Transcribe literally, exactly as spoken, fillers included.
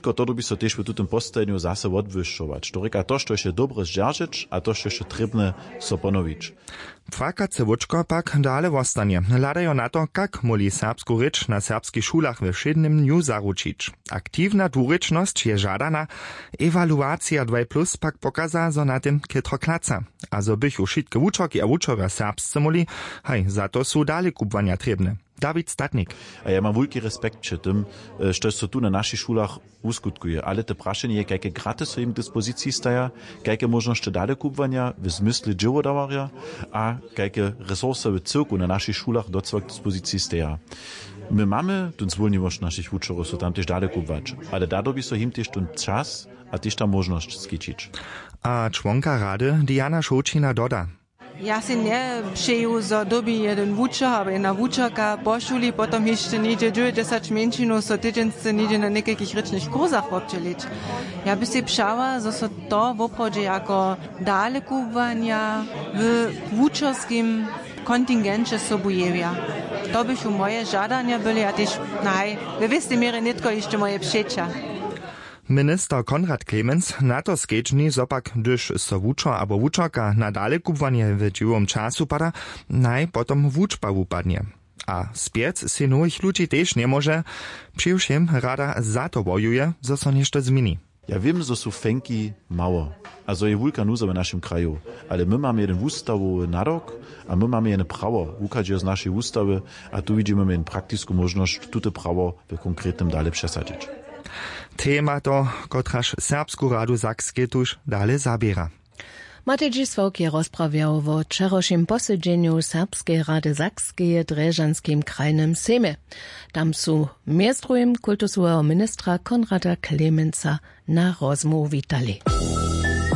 Wšitko to by so tež v tutem postajenju zase odvyščovač. To reka to, što je dobre zdržeč, a to, što je trebne so ponovič. Pfakace Vučko pak dale vostanie. Ladajo na to, kak moli serbsku reč na serbskich šulach we všednym dniu zaručić. Aktivna dwurečnosť je žadana, evaluacja dva plus pak pokaza, zo na tym kytro klaca. A zo bychu šitke wučoki a wučora serbsce moli, haj, za to su dale kubwania trebne. David Statnik. A ja mam wielki respekt przed tym, što so tu na naszych szulach uskutkuje. Ale te praszenie je, jakie graty so im dyspozycji staja, jakie możności dalej kubwania w zmysle dziewodawarja, a jakie resursy w cyrku na naszych szulach do swojej dyspozycji staja. My mamy ten zwolniwość naszych uczorów, so tam też dalej kubwać, ale dado by so im też ten czas, a też ta możność skiczyć. A członka rady Diana Šočina doda. Ja si nie přeju, zo dobi jeden vučer, alebo jedna vučerka po šuli, potom ešte níde deväťdesiat menšinu, so týdžence níde na nekakých rečných kurzach občeliť. Ja by si pšala, zo so to voprodže ako dalekúvania v vučerským kontingenče sobujevia. To bychu moje žadania byli, a tiež, naj, ve vistej miere netko ešte moje pšeča. Minister Konrad Clemens na to skečni zopak, gdyż so wučer abo wučerka na dale kubwanie w dziwom czasu pada, naj potom wučba upadnie. A spiec si nových ludzi też nie może, przywszym rada za to wojuje, zo so nešto zmieni. Ja wiem, że są fenki mało, a zo je wulka nuza w naszym kraju, ale my mamy jeden wustawowy narok, a my mamy jedno prawo, wukadzie z naszej wustawy, a tu widzimy jedną praktyczną możliwość tute prawo w konkretnym dalej przesadzić. Tema to, kotraż Serbsku Radu Sakskie tuż dalej zabiera. Matej Dzisławk je rozprawiał o wczorajszym posiedzeniu Serbskiej Rady Sakskie Dreżanskim krajnym Sejmie. Tam su miastrujem kultusowego ministra Konrada Klemensa na rozmów witali.